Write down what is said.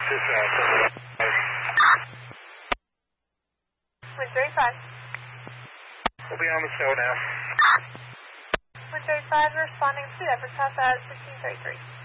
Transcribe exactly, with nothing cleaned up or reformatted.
this uh, one thirty-five. We'll be on the show now. one thirty-five, responding to Evertop at fifteen thirty-three.